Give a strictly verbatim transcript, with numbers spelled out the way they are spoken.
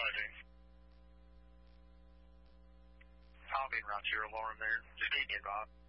driving. I'll be around zero alarm there. Just keep me involved.